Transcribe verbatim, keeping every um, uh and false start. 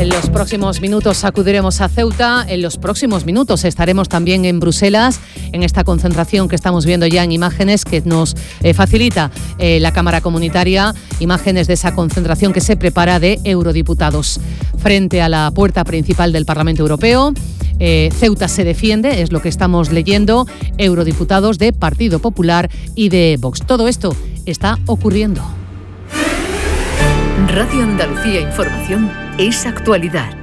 En los próximos minutos acudiremos a Ceuta, en los próximos minutos estaremos también en Bruselas, en esta concentración que estamos viendo ya en imágenes que nos eh, facilita eh, la Cámara Comunitaria, imágenes de esa concentración que se prepara de eurodiputados. Frente a la puerta principal del Parlamento Europeo, eh, Ceuta se defiende, es lo que estamos leyendo, eurodiputados de Partido Popular y de Vox. Todo esto está ocurriendo. Radio Andalucía Información es actualidad.